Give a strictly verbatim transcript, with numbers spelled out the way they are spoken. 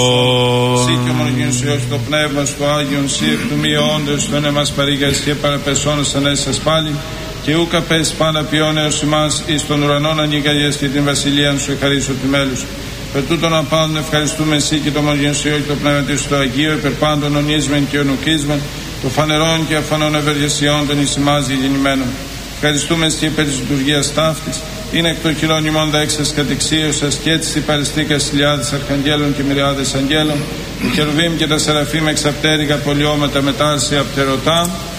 Συ και ομολογίνους Υιός το Πνεύμα στο Άγιον Συ εκ του μη όντως τον εμάς παρήγας και παραπεσώνας ανέσας πάλι και ούκα πες πάντα ποιόν έως ημάς εις των ουρανών ανήκαγες και την βασιλείαν σου εχαρίσω τη μέλους. Per τούτον απάντων ευχαριστούμε εσύ και το ομολογίνους Υιός και το Πνεύμα της στο Αγίο υπερ πάντων ονίσμεν και ονουκίσμεν το φανερών και αφανών ευεργεσιών των εις ημάς γεννημένων. Ευχαριστούμε εσύ υπέρ της λειτουργίας ταύτης. Είναι εκ των χειρών ημών δέξας κατεξίωσας και έτσι παριστήκας χιλιάδες αρχαγγέλων και μυριάδες αγγέλων, οι χερουβίμ και τα σεραφείμ εξαπτέρικα πολιώματα μετάρσια πτερωτά.